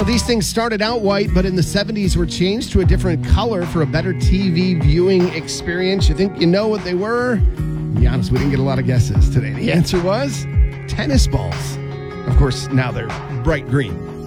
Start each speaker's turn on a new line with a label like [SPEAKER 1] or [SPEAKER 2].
[SPEAKER 1] these things started out white, but in the 70s were changed to a different color for a better TV viewing experience. You think you know what they were? To be honest, we didn't get a lot of guesses today. The answer was tennis balls. Of course, now they're bright green.